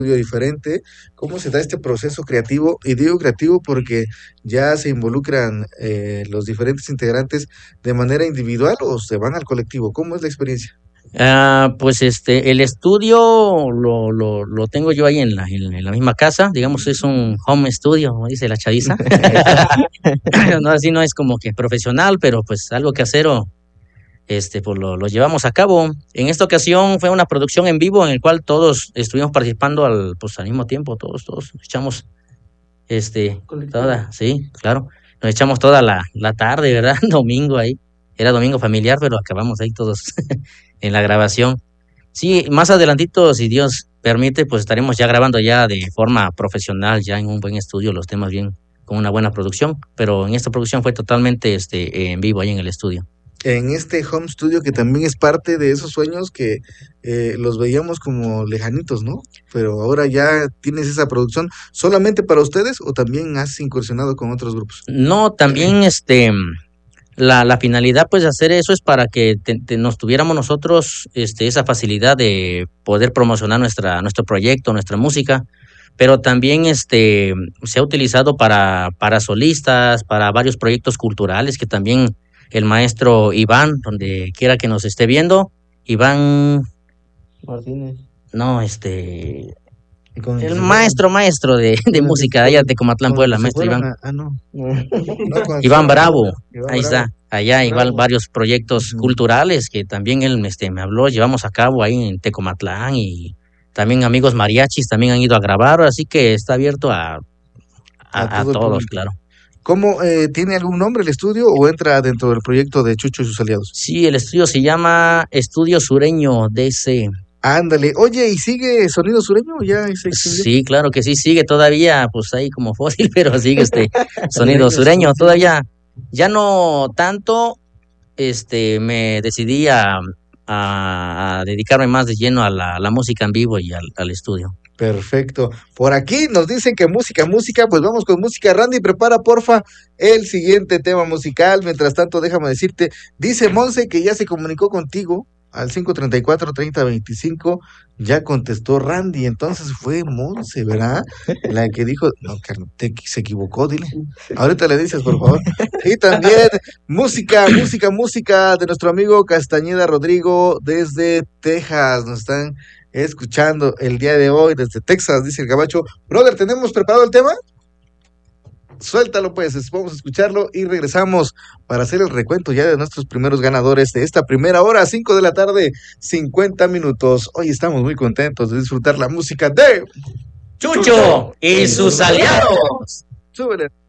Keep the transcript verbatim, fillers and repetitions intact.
diferente, cómo se da este proceso creativo, y digo creativo porque ya se involucran eh, los diferentes integrantes de manera individual o se van al colectivo. ¿Cómo es la experiencia? Ah, pues este, el estudio lo, lo, lo tengo yo ahí en la, en, en la misma casa, digamos, es un home studio, como dice la chaviza. No, así no es como que profesional, pero pues algo casero, este, pues lo, lo llevamos a cabo. En esta ocasión fue una producción en vivo en el cual todos estuvimos participando al, pues al mismo tiempo, todos, todos echamos, este, toda, sí, claro, nos echamos toda la, la tarde, ¿verdad? Domingo ahí, era domingo familiar, pero acabamos ahí todos en la grabación. Sí, más adelantito, si Dios permite, pues estaremos ya grabando ya de forma profesional, ya en un buen estudio, los temas bien, con una buena producción, pero en esta producción fue totalmente este, en vivo ahí en el estudio. En este home studio que también es parte de esos sueños que eh, los veíamos como lejanitos, ¿no? Pero ahora ya tienes esa producción solamente para ustedes o también has incursionado con otros grupos. No, también este, la, la finalidad pues de hacer eso es para que te- te- nos tuviéramos nosotros este, esa facilidad de poder promocionar nuestra, nuestro proyecto, nuestra música, pero también este, se ha utilizado para, para solistas, para varios proyectos culturales que también el maestro Iván, donde quiera que nos esté viendo, Iván, Martínez. no, este, Y con el que el se maestro, maestro de, fueron, de con el que, música con, allá de Comatlán, con el Puebla, que se maestro fueron Iván. a, ah, no, no, con el que se Iván fueron a Bravo, Puebla, Iván ahí Bravo, está, allá igual bravo. varios proyectos Ujú. culturales que también él este, me habló, llevamos a cabo ahí en Tecomatlán y también amigos mariachis también han ido a grabar, así que está abierto a, A a, a todo el todos, público. claro. ¿Cómo eh, tiene algún nombre el estudio o entra dentro del proyecto de Chucho y sus aliados? Sí, el estudio se llama Estudio Sureño D C. Ándale, oye, ¿y sigue Sonido Sureño o ya se extinguió? Sí, claro que sí, sigue todavía, pues ahí como fósil, pero sigue este sonido Sureño sureño, Studio. todavía, ya no tanto, este, me decidí a, a, a dedicarme más de lleno a la, la música en vivo y al, al estudio. Perfecto. Por aquí nos dicen que música, música, pues vamos con música. Randy, prepara porfa el siguiente tema musical. Mientras tanto, déjame decirte, dice Monse que ya se comunicó contigo al cinco treinta y cuatro, treinta veinticinco. Ya contestó Randy, entonces fue Monse, ¿verdad? La que dijo, no, Carlos, te- se equivocó, dile. Ahorita le dices, por favor. Y también música, música, música de nuestro amigo Castañeda Rodrigo desde Texas. Nos están escuchando el día de hoy desde Texas, dice el gabacho. Brother, ¿tenemos preparado el tema? Suéltalo pues, vamos a escucharlo y regresamos para hacer el recuento ya de nuestros primeros ganadores de esta primera hora, cinco de la tarde, cincuenta minutos. Hoy estamos muy contentos de disfrutar la música de Chucho y sus aliados. Súbele.